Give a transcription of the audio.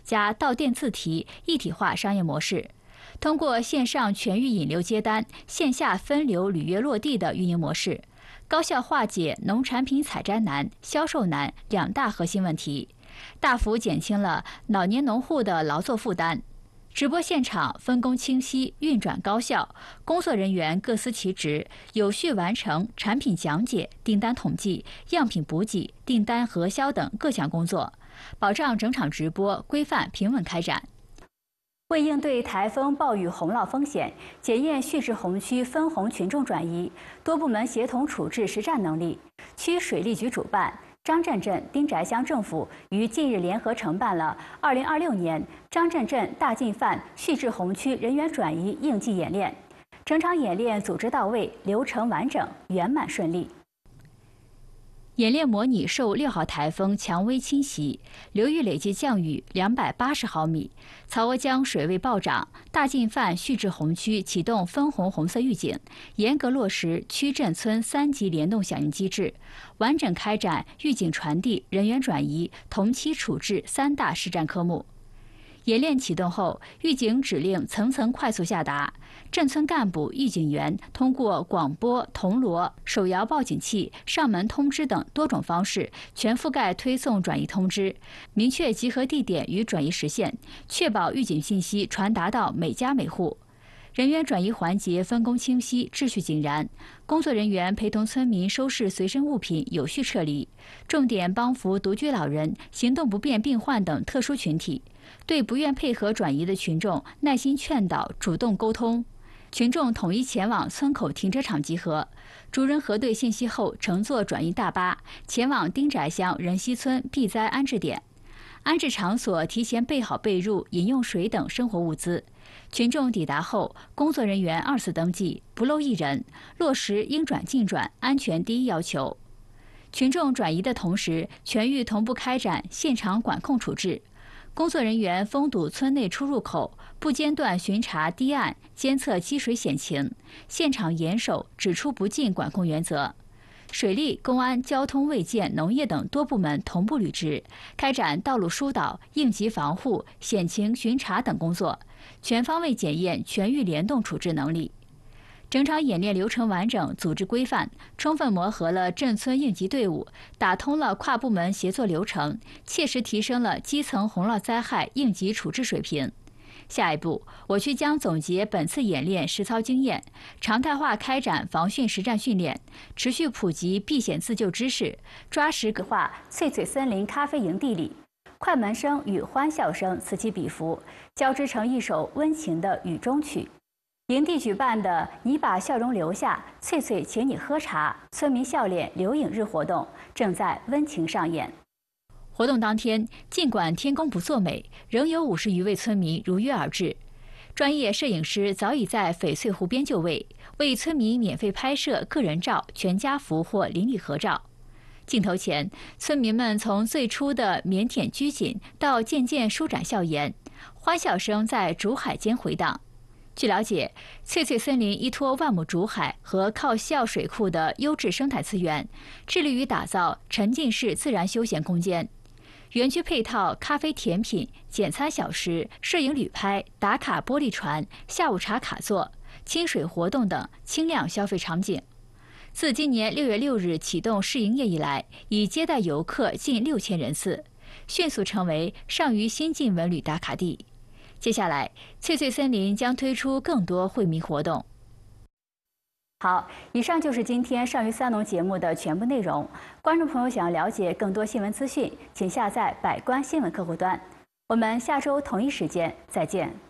加到店自提一体化商业模式，通过线上全域引流接单、线下分流履约落地的运营模式，高效化解农产品采摘难、销售难2大核心问题，大幅减轻了老年农户的劳作负担。直播现场分工清晰，运转高效，工作人员各司其职，有序完成产品讲解、订单统计、样品补给、订单核销等各项工作，保障整场直播规范平稳开展。为应对台风、暴雨、洪涝风险，检验蓄滞洪区分洪群众转移，多部门协同处置实战能力，区水利局主办。张镇镇、丁宅乡政府于近日联合承办了2026年张镇镇大进犯蓄滞洪区人员转移应急演练，整场演练组织到位，流程完整、圆满顺利。演练模拟受6号台风蔷薇侵袭，流域累计降雨280毫米，曹娥江水位暴涨，大进犯蓄滞洪区启动分洪红色预警，严格落实区镇村3级联动响应机制，完整开展预警传递、人员转移、同期处置3大实战科目。演练启动后，预警指令层层快速下达，镇村干部、预警员通过广播、铜锣、手摇报警器、上门通知等多种方式，全覆盖推送转移通知，明确集合地点与转移时限，确保预警信息传达到每家每户。人员转移环节分工清晰、秩序井然，工作人员陪同村民收拾随身物品，有序撤离，重点帮扶独居老人、行动不便病患等特殊群体。对不愿配合转移的群众耐心劝导，主动沟通。群众统一前往村口停车场集合，逐人核对信息后，乘坐转移大巴前往丁宅乡仁溪村避灾安置点。安置场所提前备好被褥、饮用水等生活物资。群众抵达后，工作人员2次登记，不漏一人，落实应转尽转、安全第一要求。群众转移的同时，全域同步开展现场管控处置。工作人员封堵村内出入口，不间断巡查堤岸，监测积水险情，现场严守只出不进管控原则。水利、公安、交通、卫健、农业等多部门同步履职，开展道路疏导、应急防护、险情巡查等工作，全方位检验全域联动处置能力。整场演练流程完整、组织规范，充分磨合了镇村应急队伍，打通了跨部门协作流程，切实提升了基层洪涝灾害应急处置水平。下一步，我区将总结本次演练实操经验，常态化开展防汛实战训练，持续普及避险自救知识，抓实化翠翠森林咖啡营地里快门声与欢笑声此起彼伏，交织成一首温情的雨中曲。营地举办的“你把笑容留下，翠翠请你喝茶”村民笑脸留影日活动正在温情上演。活动当天，尽管天公不作美，仍有50余位村民如约而至。专业摄影师早已在翡翠湖边就位，为村民免费拍摄个人照、全家福或邻里合照。镜头前，村民们从最初的腼腆拘谨到渐渐舒展笑颜，欢笑声在竹海间回荡。据了解，翠翠森林依托万亩竹海和靠校水库的优质生态资源，致力于打造沉浸式自然休闲空间。园区配套咖啡、甜品、简餐小食、摄影旅拍、打卡玻璃船、下午茶卡座、清水活动等轻量消费场景。自今年6月6日启动试营业以来，已接待游客近6000人次，迅速成为上虞新晋文旅打卡地。接下来，翠翠森林将推出更多惠民活动。好，以上就是今天上虞三农节目的全部内容。观众朋友想要了解更多新闻资讯，请下载百官新闻客户端。我们下周同一时间再见。